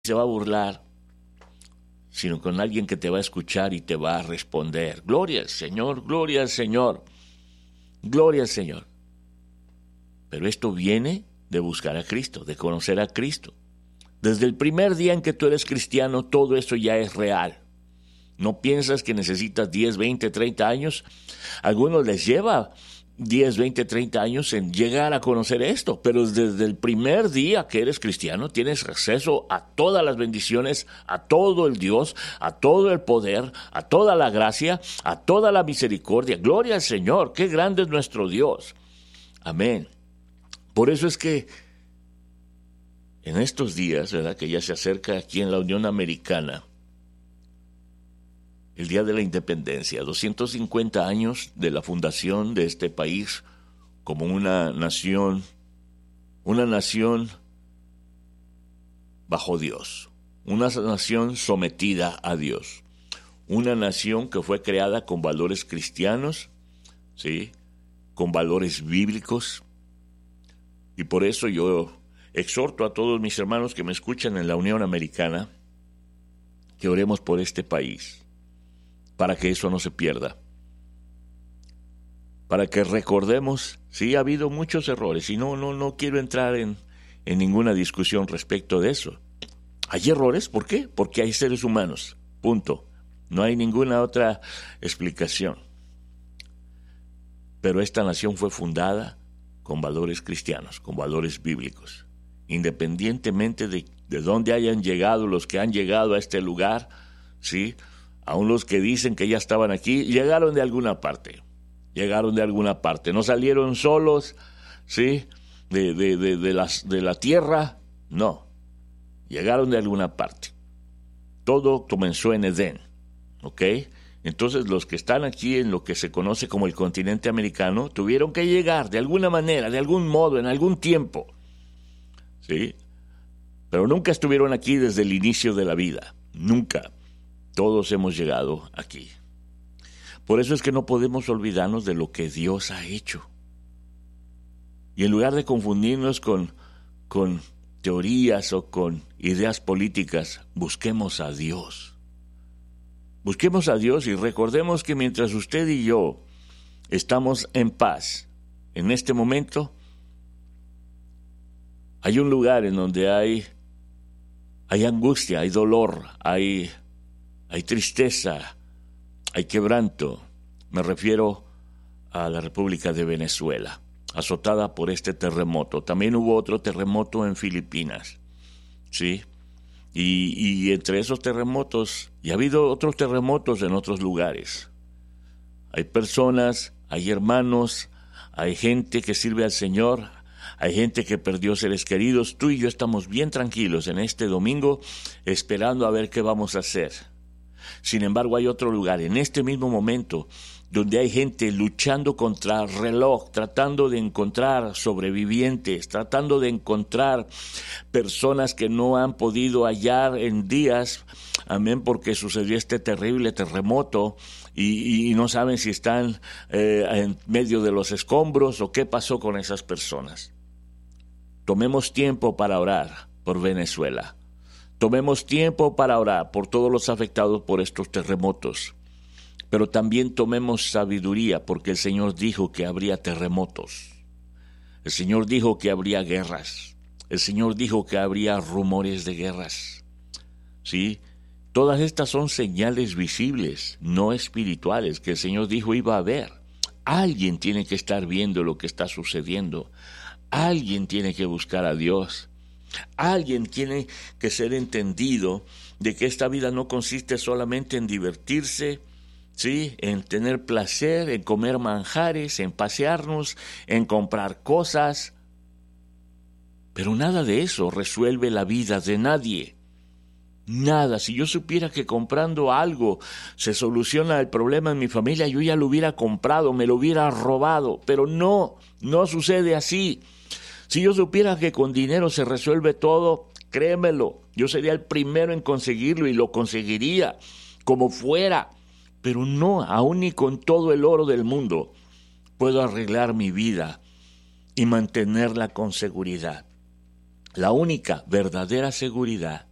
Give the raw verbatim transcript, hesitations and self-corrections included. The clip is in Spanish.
se va a burlar, sino con alguien que te va a escuchar y te va a responder. Gloria al Señor, gloria al Señor, gloria al Señor. Pero esto viene de buscar a Cristo, de conocer a Cristo. Desde el primer día en que tú eres cristiano, todo eso ya es real. No piensas que necesitas diez, veinte, treinta años. A algunos les lleva diez, veinte, treinta años en llegar a conocer esto, pero desde el primer día que eres cristiano tienes acceso a todas las bendiciones, a todo el Dios, a todo el poder, a toda la gracia, a toda la misericordia. Gloria al Señor, qué grande es nuestro Dios. Amén. Por eso es que en estos días, ¿verdad?, que ya se acerca aquí en la Unión Americana, el Día de la Independencia, doscientos cincuenta años de la fundación de este país como una nación, una nación bajo Dios, una nación sometida a Dios, una nación que fue creada con valores cristianos, ¿sí?, con valores bíblicos. Y por eso yo exhorto a todos mis hermanos que me escuchan en la Unión Americana que oremos por este país, para que eso no se pierda, para que recordemos, sí, ha habido muchos errores, y no, no, no quiero entrar en, en ninguna discusión respecto de eso. ¿Hay errores? ¿Por qué? Porque hay seres humanos, punto. No hay ninguna otra explicación. Pero esta nación fue fundada con valores cristianos, con valores bíblicos. Independientemente de, de dónde hayan llegado los que han llegado a este lugar, ¿sí?, aún los que dicen que ya estaban aquí, llegaron de alguna parte, llegaron de alguna parte, no salieron solos, ¿sí?, de, de, de, de, las, de la tierra, no, llegaron de alguna parte. Todo comenzó en Edén, ¿ok? Entonces los que están aquí en lo que se conoce como el continente americano, tuvieron que llegar de alguna manera, de algún modo, en algún tiempo, ¿sí? Pero nunca estuvieron aquí desde el inicio de la vida, nunca. Todos hemos llegado aquí. Por eso es que no podemos olvidarnos de lo que Dios ha hecho. Y en lugar de confundirnos con, con teorías o con ideas políticas, busquemos a Dios. Busquemos a Dios y recordemos que mientras usted y yo estamos en paz, en este momento, hay un lugar en donde hay, hay angustia, hay dolor, hay... Hay tristeza, hay quebranto. Me refiero a la República de Venezuela, azotada por este terremoto. También hubo otro terremoto en Filipinas, ¿sí? Y, y entre esos terremotos, y ha habido otros terremotos en otros lugares. Hay personas, hay hermanos, hay gente que sirve al Señor, hay gente que perdió seres queridos. Tú y yo estamos bien tranquilos en este domingo, esperando a ver qué vamos a hacer. Sin embargo, hay otro lugar, en este mismo momento, donde hay gente luchando contra el reloj, tratando de encontrar sobrevivientes, tratando de encontrar personas que no han podido hallar en días, amén, porque sucedió este terrible terremoto y, y no saben si están eh, en medio de los escombros o qué pasó con esas personas. Tomemos tiempo para orar por Venezuela. Tomemos tiempo para orar por todos los afectados por estos terremotos, pero también tomemos sabiduría porque el Señor dijo que habría terremotos, el Señor dijo que habría guerras, el Señor dijo que habría rumores de guerras, ¿sí? Todas estas son señales visibles, no espirituales, que el Señor dijo iba a haber. Alguien tiene que estar viendo lo que está sucediendo, alguien tiene que buscar a Dios. Alguien tiene que ser entendido de que esta vida no consiste solamente en divertirse, ¿sí?, en tener placer, en comer manjares, en pasearnos, en comprar cosas. Pero nada de eso resuelve la vida de nadie. Nada. Si yo supiera que comprando algo se soluciona el problema en mi familia, yo ya lo hubiera comprado, me lo hubiera robado. Pero no, no sucede así. Si yo supiera que con dinero se resuelve todo, créemelo, yo sería el primero en conseguirlo y lo conseguiría, como fuera. Pero no, aún ni con todo el oro del mundo, puedo arreglar mi vida y mantenerla con seguridad. La única verdadera seguridad